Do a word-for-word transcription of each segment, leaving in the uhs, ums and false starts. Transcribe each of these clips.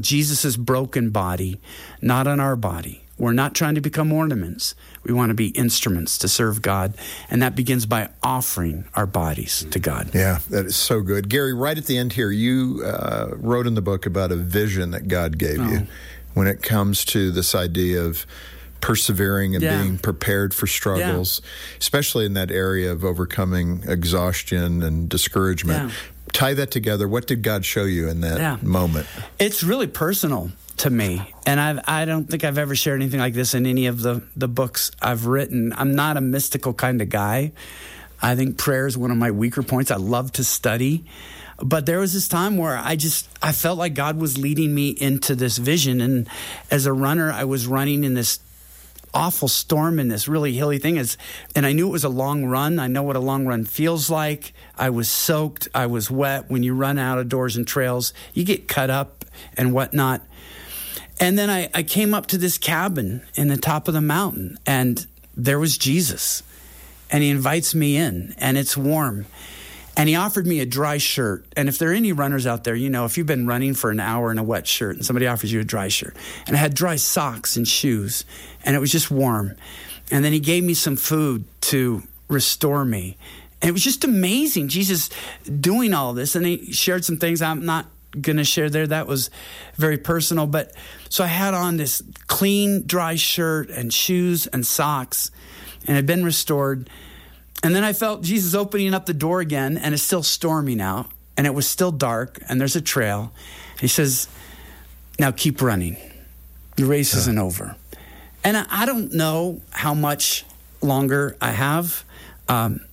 Jesus' broken body, not on our body. We're not trying to become ornaments. We want to be instruments to serve God, and that begins by offering our bodies to God. Yeah, that is so good. Gary, right at the end here, you uh, wrote in the book about a vision that God gave oh. you when it comes to this idea of persevering and yeah. being prepared for struggles, yeah. especially in that area of overcoming exhaustion and discouragement. Yeah. Tie that together. What did God show you in that yeah. moment? It's really personal to me. And I've, I don't think I've ever shared anything like this in any of the, the books I've written. I'm not a mystical kind of guy. I think prayer is one of my weaker points. I love to study. But there was this time where I just, I felt like God was leading me into this vision. And as a runner, I was running in this awful storm in this really hilly thing. Is, and I knew it was a long run. I know what a long run feels like. I was soaked. I was wet. When you run out of doors and trails, you get cut up and whatnot. And then I, I came up to this cabin in the top of the mountain, and there was Jesus. And he invites me in, and it's warm. And he offered me a dry shirt. And if there are any runners out there, you know, if you've been running for an hour in a wet shirt and somebody offers you a dry shirt. And I had dry socks and shoes, and it was just warm. And then he gave me some food to restore me. And it was just amazing, Jesus doing all this. And he shared some things I'm not going to share there. That was very personal. But so I had on this clean, dry shirt and shoes and socks, and I'd been restored. And then I felt Jesus opening up the door again, and it's still stormy now, and it was still dark, and there's a trail. He says, now keep running. The race isn't over. And I, I don't know how much longer I have. Um,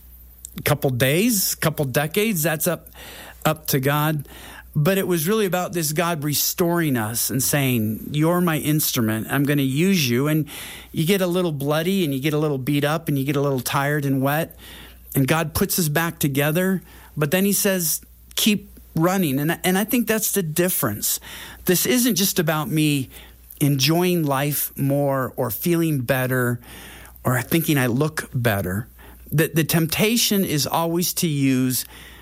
a couple days, couple decades, that's up, up to God. But it was really about this God restoring us and saying, you're my instrument. I'm going to use you. And you get a little bloody and you get a little beat up and you get a little tired and wet. And God puts us back together. But then he says, keep running. And, and I think that's the difference. This isn't just about me enjoying life more or feeling better or thinking I look better. The, the temptation is always to use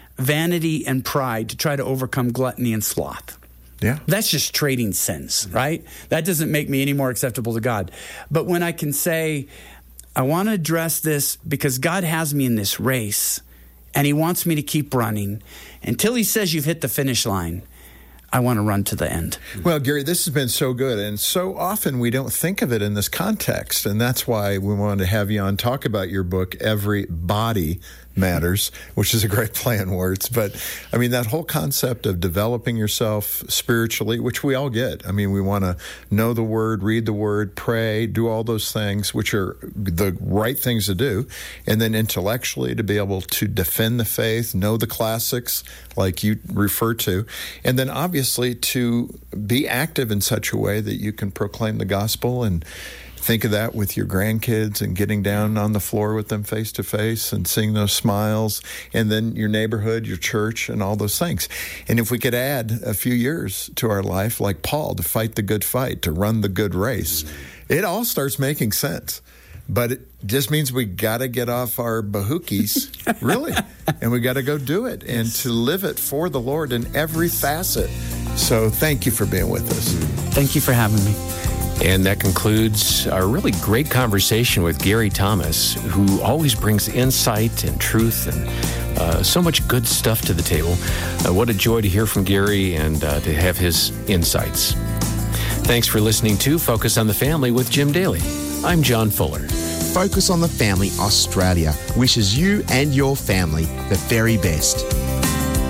vanity and pride to try to overcome gluttony and sloth. Yeah. That's just trading sins, right? That doesn't make me any more acceptable to God. But when I can say, I want to address this because God has me in this race and he wants me to keep running until he says you've hit the finish line, I want to run to the end. Well, Gary, this has been so good. And so often we don't think of it in this context. And that's why we wanted to have you on, talk about your book, Every Body Matters, which is a great play on words. But I mean, that whole concept of developing yourself spiritually, which we all get. I mean, we want to know the word, read the word, pray, do all those things, which are the right things to do. And then intellectually to be able to defend the faith, know the classics like you refer to. And then obviously to be active in such a way that you can proclaim the gospel and think of that with your grandkids and getting down on the floor with them face to face and seeing those smiles, and then your neighborhood, your church, and all those things. And if we could add a few years to our life, like Paul, to fight the good fight, to run the good race, it all starts making sense. But it just means we got to get off our bahookies, really, and we got to go do it and to live it for the Lord in every facet. So thank you for being with us. Thank you for having me. And that concludes our really great conversation with Gary Thomas, who always brings insight and truth and uh, so much good stuff to the table. Uh, what a joy to hear from Gary and uh, to have his insights. Thanks for listening to Focus on the Family with Jim Daly. I'm John Fuller. Focus on the Family Australia wishes you and your family the very best.